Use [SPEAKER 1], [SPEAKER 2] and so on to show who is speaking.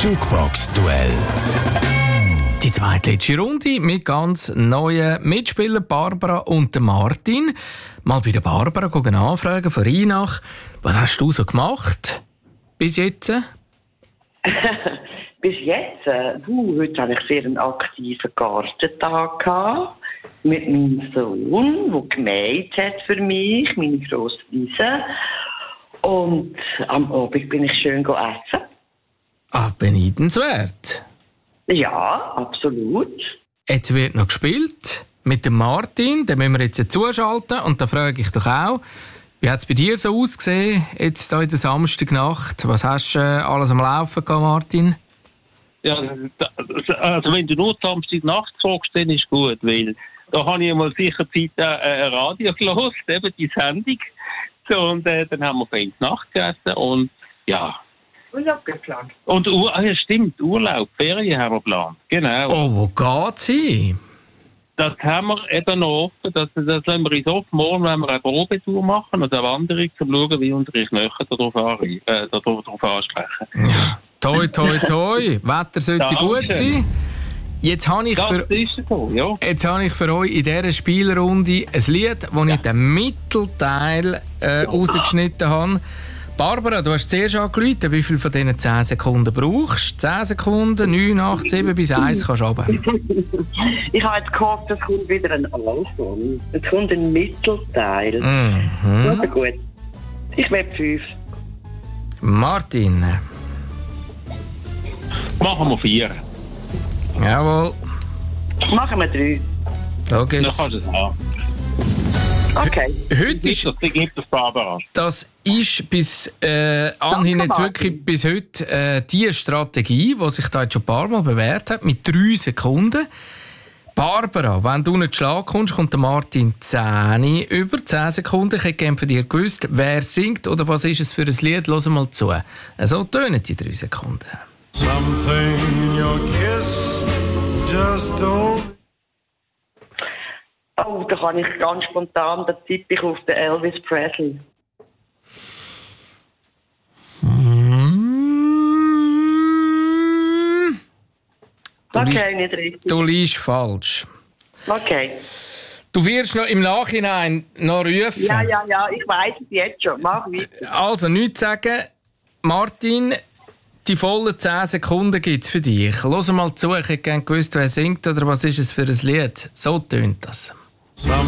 [SPEAKER 1] Jukebox-Duell.
[SPEAKER 2] Die zweitletzte Runde mit ganz neuen Mitspielern Barbara und Martin. Mal bei der Barbara anfragen von Rheinach. Was hast du so gemacht bis jetzt?
[SPEAKER 3] Bis jetzt? Heute hatte ich sehr einen aktiven Gartentag gehabt, mit meinem Sohn, der gemäht hat für mich, meine grosse Wiese. Und am Abend bin ich schön essen.
[SPEAKER 2] Ah, beneidenswert.
[SPEAKER 3] Ja, absolut.
[SPEAKER 2] Jetzt wird noch gespielt mit dem Martin. Den müssen wir jetzt zuschalten. Und da frage ich doch auch, wie hat es bei dir so ausgesehen, jetzt hier in der Samstagnacht? Was hast du alles am Laufen gehabt, Martin?
[SPEAKER 4] Ja, also wenn du nur Samstagnacht fragst, dann ist gut, weil da habe ich mal sicher Zeit Radio gehört, eben die Sendung. So, und dann haben wir fein Nacht gegessen und ja.
[SPEAKER 3] Urlaub geplant.
[SPEAKER 4] Und ja, stimmt, Urlaub, Ferien haben wir geplant, genau.
[SPEAKER 2] Oh, wo geht's hin?
[SPEAKER 4] Das haben wir eben noch offen, das lassen wir uns offen. Morgen wenn wir eine Probetour machen, also eine Wanderung, um zu schauen, wie unsere Knöchel darauf ansprechen.
[SPEAKER 2] Ja. Toi, toi, toi. Wetter sollte gut sein. Jetzt habe ich für euch in dieser Spielrunde ein Lied, das ich den Mittelteil rausgeschnitten habe. Barbara, du hast zuerst angerufen, wie viel von diesen 10 Sekunden brauchst du? 10 Sekunden, 9, 8, 7 bis 1 kannst du runter.
[SPEAKER 3] Ich habe jetzt gehofft, es kommt wieder ein Anfang. Es kommt ein Mittelteil. Also gut. Ich will 5.
[SPEAKER 2] Martin.
[SPEAKER 4] Machen wir 4.
[SPEAKER 2] Jawohl.
[SPEAKER 3] Machen wir 3.
[SPEAKER 2] Da geht's.
[SPEAKER 4] Dann kannst du es haben.
[SPEAKER 3] Okay.
[SPEAKER 2] Heute ist, das ist bis anhin jetzt wirklich bis heute die Strategie, die sich da jetzt schon ein paar Mal bewährt hat, mit 3 Sekunden. Barbara, wenn du nicht Schlag kommst, kommt der Martin 10 über 10 Sekunden. Ich hätte gerne von dir gewusst, wer singt oder was ist es für ein Lied. Hör mal zu. So tönen die 3 Sekunden.
[SPEAKER 1] Something in your kiss just told.
[SPEAKER 3] Oh, da kann ich ganz spontan, da tippe ich auf den Elvis Presley. Nicht richtig.
[SPEAKER 2] Du liegst falsch.
[SPEAKER 3] Okay.
[SPEAKER 2] Du wirst noch im Nachhinein noch rufen.
[SPEAKER 3] Ja, ich weiss es jetzt schon. Mach weiter.
[SPEAKER 2] Also, nichts sagen. Martin, die vollen 10 Sekunden gibt es für dich. Hör mal zu, ich hätte gerne gewusst, wer singt oder was ist es für ein Lied. So tönt das.